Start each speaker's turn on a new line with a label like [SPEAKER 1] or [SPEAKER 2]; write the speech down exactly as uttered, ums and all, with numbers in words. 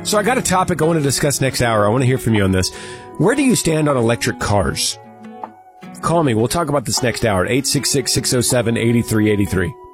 [SPEAKER 1] So I got a topic I want to discuss next hour. I want to hear from you on this. Where do you stand on electric cars? Call me. We'll talk about this next hour at eight six six, six oh seven, eight three eight three.